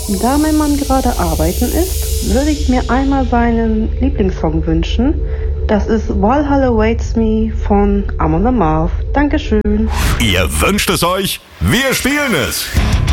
Da mein Mann gerade arbeiten ist, würde ich mir einmal seinen Lieblingssong wünschen. Das ist Valhalla Awaits Me von Amon Amarth. Dankeschön. Ihr wünscht es euch, wir spielen es.